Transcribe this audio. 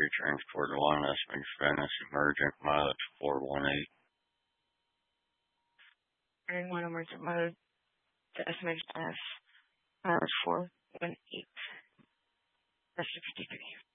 Security Transport Line, estimated Spanish emergent mileage 418. Bearing 1 emergent mode, the estimated mileage 418. That's 53.